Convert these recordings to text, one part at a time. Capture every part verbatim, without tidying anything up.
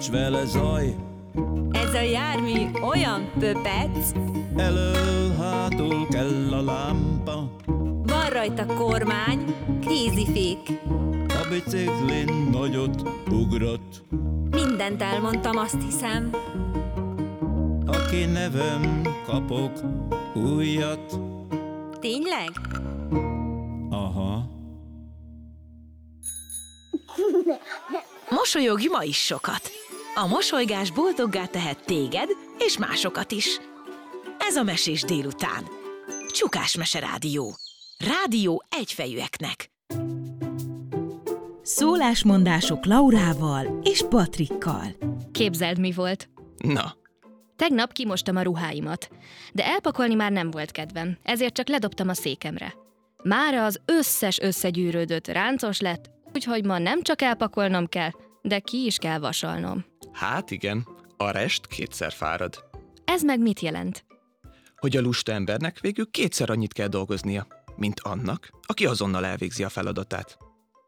nincs vele zaj. Ez a jármű olyan pöpec. Elől-hátul kell a lámpa. Van rajta kormány, kézifék. A biciklin nagyot ugrott. Mindent elmondtam, azt hiszem. Aki nevem kapok újat. Tényleg? Aha. Mosolyogj ma is sokat! A mosolygás boldoggá tehet téged és másokat is. Ez a Mesés délután. Csukás Mese Rádió. Rádió egyfejűeknek. Szólásmondások Laurával és Patrikkal. Képzeld, mi volt? Na. Tegnap kimostam a ruháimat, de elpakolni már nem volt kedvem, ezért csak ledobtam a székemre. Mára az összes összegyűrődött ráncos lett, úgyhogy ma nem csak elpakolnom kell, de ki is kell vasalnom. Hát igen, a rest kétszer fárad. Ez meg mit jelent? Hogy a lusta embernek végül kétszer annyit kell dolgoznia, mint annak, aki azonnal elvégzi a feladatát.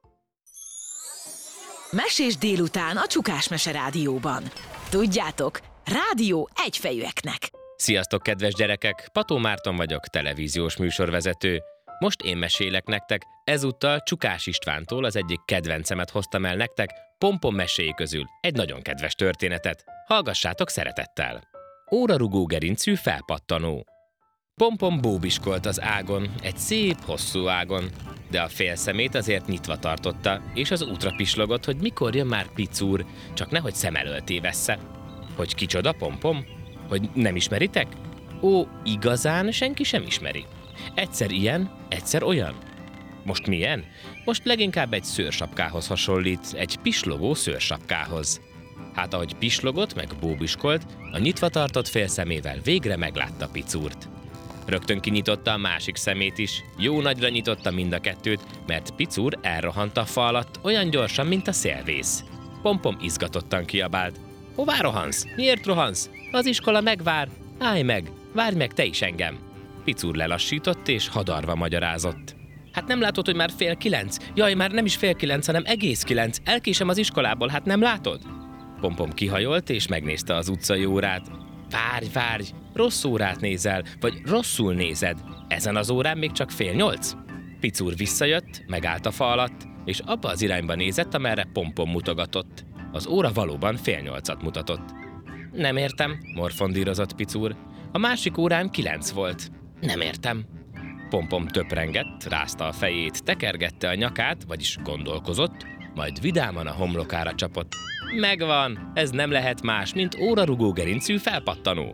Mesés délután a Csukás Mese Rádióban. Tudjátok, rádió egyfejűeknek. Sziasztok, kedves gyerekek! Pató Márton vagyok, televíziós műsorvezető. Most én mesélek nektek, ezúttal Csukás Istvántól az egyik kedvencemet hoztam el nektek, Pompom meséi közül egy nagyon kedves történetet. Hallgassátok szeretettel! Órarugó gerincű felpattanó. Pompom bóbiskolt az ágon, egy szép, hosszú ágon, de a félszemét azért nyitva tartotta, és az útra pislogott, hogy mikor jön már Picúr, csak nehogy szem elől tévessze. Hogy kicsoda Pompom? Hogy nem ismeritek? Ó, igazán senki sem ismeri. Egyszer ilyen, egyszer olyan. Most milyen? Most leginkább egy szőrsapkához hasonlít, egy pislogó szőrsapkához. Hát ahogy pislogott, meg bóbiskolt, a nyitva tartott félszemével végre meglátta Picúrt. Rögtön kinyitotta a másik szemét is, jó nagyra nyitotta mind a kettőt, mert Picúr elrohant a fa alatt olyan gyorsan, mint a szélvész. Pompom izgatottan kiabált. Hová rohansz? Miért rohansz? Az iskola megvár. Állj meg, várj meg te is engem. Picúr lelassított és hadarva magyarázott. Hát nem látod, hogy már fél kilenc? Jaj, már nem is fél kilenc, hanem egész kilenc. Elkésem az iskolából, hát nem látod? Pompom kihajolt és megnézte az utcai órát. Várj, várj, rossz órát nézel, vagy rosszul nézed. Ezen az órán még csak fél nyolc. Picúr visszajött, megállt a fa alatt, és abba az irányba nézett, amerre Pompom mutogatott. Az óra valóban fél nyolcat mutatott. Nem értem, morfondírozott Picúr. A másik órán kilenc volt. Nem értem. Pompom töprengett, rázta a fejét, tekergette a nyakát, vagyis gondolkozott, majd vidáman a homlokára csapott. Megvan, ez nem lehet más, mint órarugó gerincű felpattanó.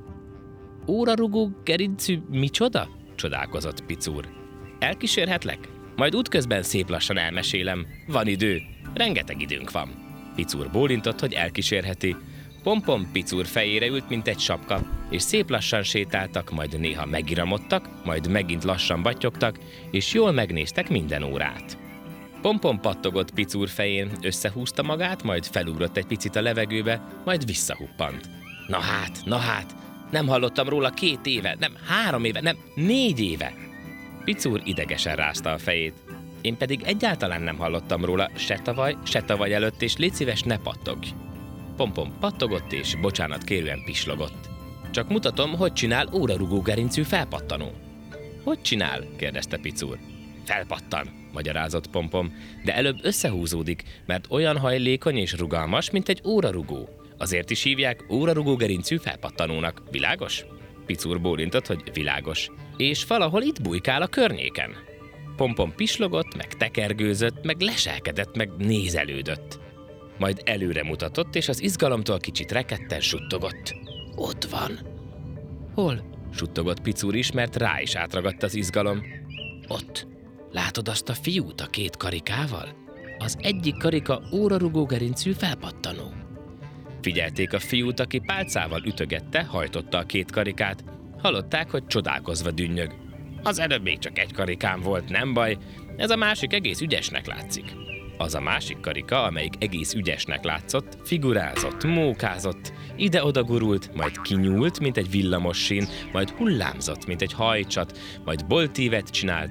Órarugó gerincű micsoda? Csodálkozott Picúr. Elkísérhetlek? Majd útközben szép lassan elmesélem. Van idő, rengeteg időnk van. Picúr bólintott, hogy elkísérheti. Pompom Picúr fejére ült, mint egy sapka, és szép lassan sétáltak, majd néha megiramodtak, majd megint lassan battyogtak, és jól megnéztek minden órát. Pompom pattogott Picúr fején, összehúzta magát, majd felugrott egy picit a levegőbe, majd visszahuppant. Na hát, na hát, nem hallottam róla két éve, nem három éve, nem négy éve. Picúr idegesen rázta a fejét. Én pedig egyáltalán nem hallottam róla se tavaly, se tavaly előtt, és légy szíves, ne pattogj. Pompom pattogott és bocsánat kérően pislogott. Csak mutatom, hogy csinál órarugó gerincű felpattanó. Hogy csinál? Kérdezte Picúr. Felpattan, magyarázott Pompom, de előbb összehúzódik, mert olyan hajlékony és rugalmas, mint egy órarugó. Azért is hívják órarugó gerincű felpattanónak. Világos? Picúr bólintott, hogy világos. És valahol itt bujkál a környéken. Pompom pislogott, meg tekergőzött, meg leselkedett, meg nézelődött. Majd előre mutatott, és az izgalomtól kicsit rekedten suttogott. Ott van. Hol? Suttogott Picúr is, mert rá is átragadt az izgalom. Ott. Látod azt a fiút a két karikával? Az egyik karika órarugó gerincű felpattanó. Figyelték a fiút, aki pálcával ütögette, hajtotta a két karikát. Hallották, hogy csodálkozva dünnyög. Az előbb még csak egy karikám volt, nem baj, ez a másik egész ügyesnek látszik. Az a másik karika, amelyik egész ügyesnek látszott, figurázott, mókázott, ide-oda gurult, majd kinyúlt, mint egy villamossín, majd hullámzott, mint egy hajcsat, majd boltívet csinált,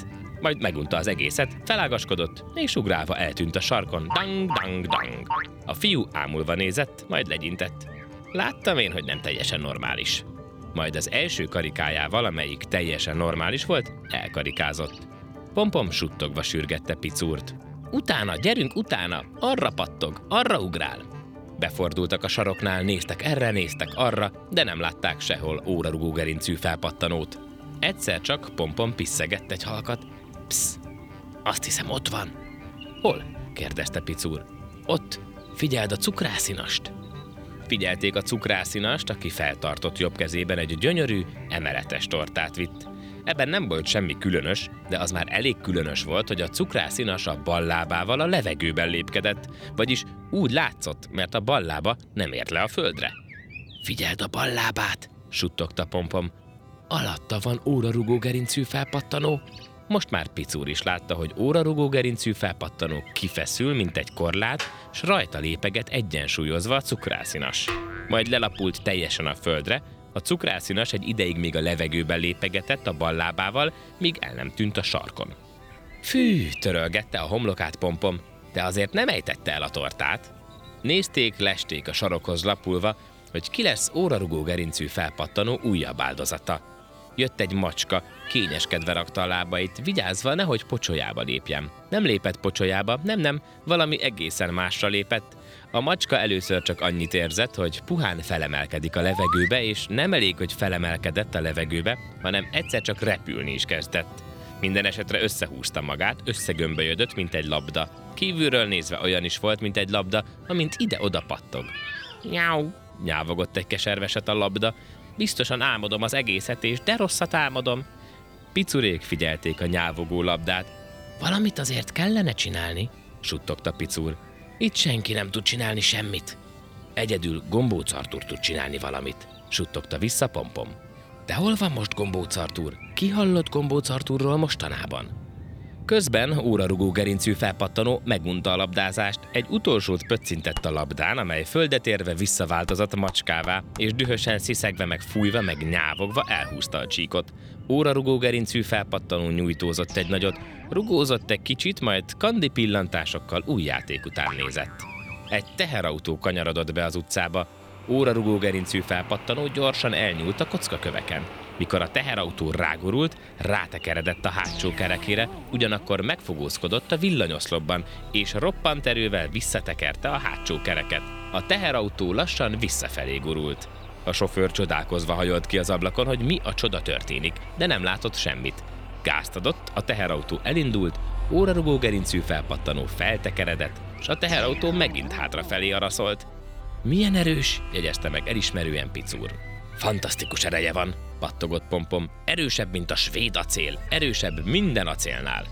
majd megunta az egészet, felágaskodott, és ugrálva eltűnt a sarkon. Dang, dang, dang. A fiú ámulva nézett, majd legyintett. Láttam én, hogy nem teljesen normális. Majd az első karikájával, amelyik teljesen normális volt, elkarikázott. Pompom suttogva sürgette Picúrt. Utána, gyerünk utána, arra pattog, arra ugrál. Befordultak a saroknál, néztek erre, néztek arra, de nem látták sehol órarugó gerincű felpattanót. Egyszer csak Pompom pisszegett egy halkat. Psz, azt hiszem ott van. Hol? kérdezte Picúr. Ott, figyeld a cukrászínast. Figyelték a cukrászínast, aki feltartott jobb kezében egy gyönyörű, emeletes tortát vitt. Ebben nem volt semmi különös, de az már elég különös volt, hogy a cukrászinas a bal lábával a levegőben lépkedett, vagyis úgy látszott, mert a bal lába nem ért le a földre. Figyeld a bal lábát, suttogta Pompom. Alatta van órarugó gerincű felpattanó. Most már Picúr is látta, hogy órarugó gerincű felpattanó kifeszül, mint egy korlát, s rajta lépeget egyensúlyozva a cukrászinas. Majd lelapult teljesen a földre, a cukrászinas egy ideig még a levegőben lépegetett a bal lábával, míg el nem tűnt a sarkon. Fű, törölgette a homlokát Pompom, de azért nem ejtette el a tortát. Nézték, lesték a sarokhoz lapulva, hogy ki lesz órarugó gerincű felpattanó újabb áldozata. Jött egy macska, kényeskedve rakta a lábait, vigyázva, nehogy pocsolyába lépjen. Nem lépett pocsolyába, nem, nem, valami egészen másra lépett. A macska először csak annyit érzett, hogy puhán felemelkedik a levegőbe, és nem elég, hogy felemelkedett a levegőbe, hanem egyszer csak repülni is kezdett. Minden esetre összehúzta magát, összegömbölyödött, mint egy labda. Kívülről nézve olyan is volt, mint egy labda, amint ide-oda pattog. Nyáu, nyávogott egy keserveset a labda. Biztosan álmodom az egészet, és de rosszat álmodom. Picurék figyelték a nyávogó labdát. Valamit azért kellene csinálni, suttogta Picúr. Itt senki nem tud csinálni semmit. Egyedül Gombóc Artúr tud csinálni valamit, suttogta vissza Pompom. De hol van most Gombóc Artúr? Ki hallott Gombóc Artúrról mostanában? Közben órarugó gerincű felpattanó megunta a labdázást, egy utolsót pöccintett a labdán, amely földet érve visszaváltozott macskává, és dühösen sziszegve meg fújva meg nyávogva elhúzta a csíkot. Órarugó gerincű felpattanó nyújtózott egy nagyot, rugózott egy kicsit, majd kandi pillantásokkal új játék után nézett. Egy teherautó kanyarodott be az utcába, órarugó gerincű felpattanó gyorsan elnyúlt a kockaköveken. Mikor a teherautó rágurult, rátekeredett a hátsó kerekére, ugyanakkor megfogózkodott a villanyoszlopban, és roppant erővel visszatekerte a hátsó kereket. A teherautó lassan visszafelé gurult. A sofőr csodálkozva hajolt ki az ablakon, hogy mi a csoda történik, de nem látott semmit. Gázt adott, a teherautó elindult, órarugó gerincű felpattanó feltekeredett, s a teherautó megint hátrafelé araszolt. Milyen erős, jegyezte meg elismerően Picúr. Fantasztikus ereje van, pattogott Pompom. Erősebb, mint a svéd acél, erősebb minden acélnál.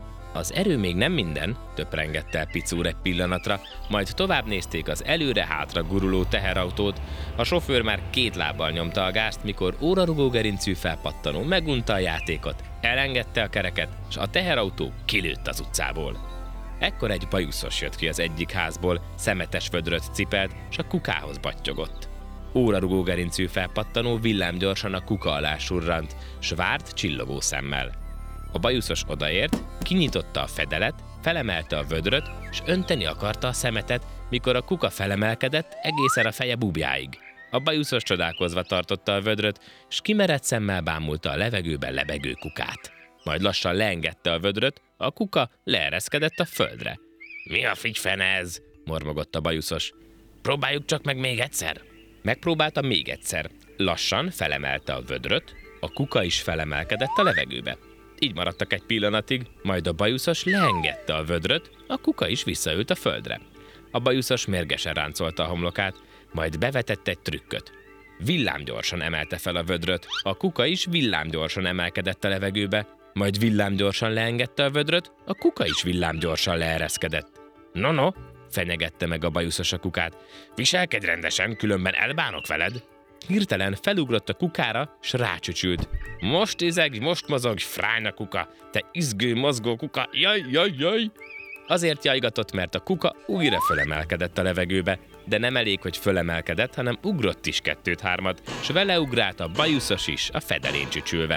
Az erő még nem minden, töprengett el Picúr egy pillanatra, majd tovább nézték az előre-hátra guruló teherautót. A sofőr már két lábbal nyomta a gázt, mikor órarugó gerincű felpattanó megunta a játékot, elengedte a kereket, s a teherautó kilőtt az utcából. Ekkor egy bajuszos jött ki az egyik házból, szemetes vödröt cipelt, s a kukához battyogott. Órarugó gerincű felpattanó villámgyorsan a kuka alá surrant, s várt csillogó szemmel. A bajuszos odaért, kinyitotta a fedelet, felemelte a vödröt, s önteni akarta a szemetet, mikor a kuka felemelkedett egészen a feje búbjáig. A bajuszos csodálkozva tartotta a vödröt, s kimerett szemmel bámulta a levegőben lebegő kukát. Majd lassan leengedte a vödröt, a kuka leereszkedett a földre. Mi a figyfene ez? Mormogott a bajuszos. Próbáljuk csak meg még egyszer. Megpróbálta még egyszer. Lassan felemelte a vödröt, a kuka is felemelkedett a levegőbe. Így maradtak egy pillanatig, majd a bajuszos leengedte a vödröt, a kuka is visszaült a földre. A bajuszos mérgesen ráncolta a homlokát, majd bevetett egy trükköt. Villámgyorsan emelte fel a vödröt, a kuka is villámgyorsan emelkedett a levegőbe, majd villámgyorsan leengedte a vödröt, a kuka is villámgyorsan leereszkedett. No, no, fenyegette meg a bajuszos a kukát. Viselkedj rendesen, különben elbánok veled. Hirtelen felugrott a kukára, s rácsücsült. Most izeg, most mozog, frájna kuka, te izgő, mozgó kuka, jaj, jaj, jaj. Azért jajgatott, mert a kuka újra fölemelkedett a levegőbe, de nem elég, hogy fölemelkedett, hanem ugrott is kettőt-hármat, s vele ugrált a bajuszos is a fedelén csücsülve.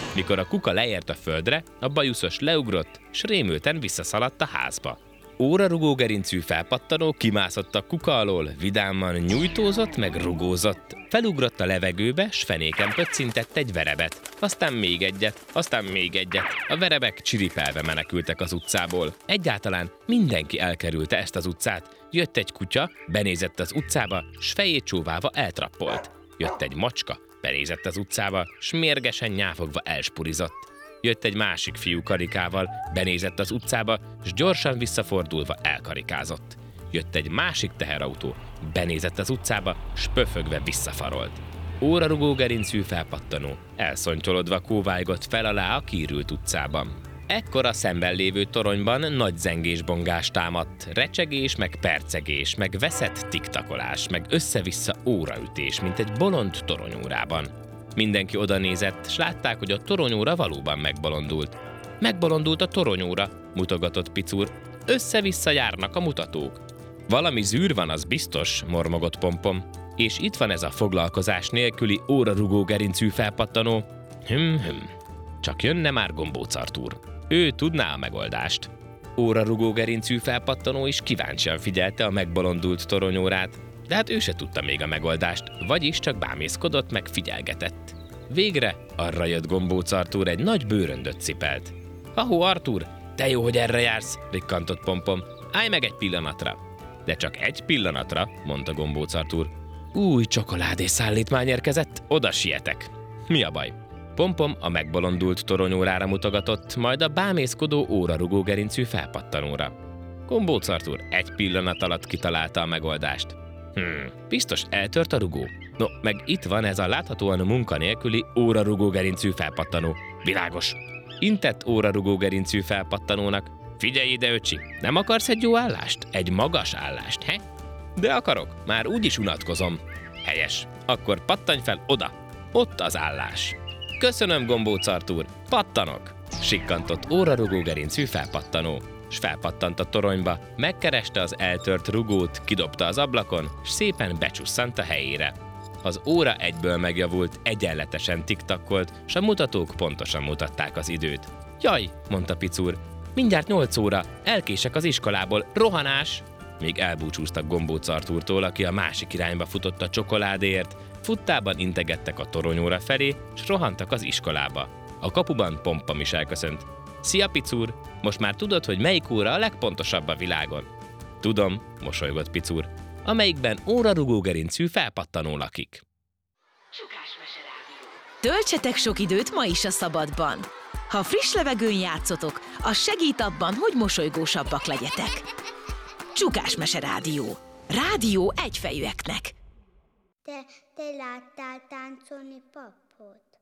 Mikor a kuka leért a földre, a bajuszos leugrott, s rémülten visszaszaladt a házba. Órarugó gerincű felpattanó kimászott a kuka alól, vidáman nyújtózott meg rugózott. Felugrott a levegőbe, s fenéken pöccintett egy verebet. Aztán még egyet, aztán még egyet. A verebek csiripelve menekültek az utcából. Egyáltalán mindenki elkerülte ezt az utcát. Jött egy kutya, benézett az utcába, s fejét csóválva eltrappolt. Jött egy macska, benézett az utcába, s mérgesen nyáfogva elspurizott. Jött egy másik fiú karikával, benézett az utcába, s gyorsan visszafordulva elkarikázott. Jött egy másik teherautó, benézett az utcába, s pöfögve visszafarolt. Órarugó gerincű felpattanó, elszontyolodva kóvájgott fel alá a kiürült utcában. Ekkor a szemben lévő toronyban nagy zengés-bongás támadt, recsegés, meg percegés, meg veszett tiktakolás, meg össze-vissza óraütés, mint egy bolond toronyórában. Mindenki oda nézett, s látták, hogy a toronyóra valóban megbolondult. Megbolondult a toronyóra, mutogatott Picur. Össze-vissza járnak a mutatók. Valami zűr van, az biztos, mormogott Pompom. És itt van ez a foglalkozás nélküli órarugó gerincű felpattanó. Hüm-hüm. Csak jönne már Gombóc Artúr. Ő tudná a megoldást. Órarugó gerincű felpattanó is kíváncsian figyelte a megbolondult toronyórát, de hát ő se tudta még a megoldást, vagyis csak bámészkodott meg figyelgetett. Végre arra jött Gombóc Artúr, egy nagy bőröndöt cipelt. Ahó, Artúr, te jó, hogy erre jársz, rikkantott Pompom. Állj meg egy pillanatra. De csak egy pillanatra, mondta Gombóc Artúr. Új csokoládés szállítmány érkezett, oda sietek. Mi a baj? Pompom a megbolondult toronyórára mutogatott, majd a bámészkodó órarugó gerincű felpattanóra. Gombóc Artúr egy pillanat alatt kitalálta a megoldást. Hmm, biztos eltört a rugó. No, meg itt van ez a láthatóan munkanélküli órarugó gerincű felpattanó. Világos. Intett órarugó gerincű felpattanónak. Figyelj ide, öcsi, nem akarsz egy jó állást? Egy magas állást, he? De akarok, már úgyis unatkozom. Helyes, akkor pattanj fel oda. Ott az állás. Köszönöm, Gombóc Artúr, pattanok! Sikkantott órarugó gerincű felpattanó. S felpattant a toronyba, megkereste az eltört rugót, kidobta az ablakon, s szépen becsusszant a helyére. Az óra egyből megjavult, egyenletesen tiktakkolt, s a mutatók pontosan mutatták az időt. Jaj, mondta Picur, mindjárt nyolc óra, elkések az iskolából, rohanás! Míg elbúcsúztak Gombóc Artúrtól, aki a másik irányba futott a csokoládéért, futtában integettek a toronyóra felé, s rohantak az iskolába. A kapuban Pompom is elköszönt. Szia, Picur! Most már tudod, hogy melyik óra a legpontosabb a világon? Tudom, mosolygott Picur, amelyikben órarugó gerincű felpattanó lakik. Töltsetek sok időt ma is a szabadban. Ha friss levegőn játszotok, az segít abban, hogy mosolygósabbak legyetek. Csukás Mese Rádió. Rádió egyfejűeknek. Te, te láttál táncolni papot?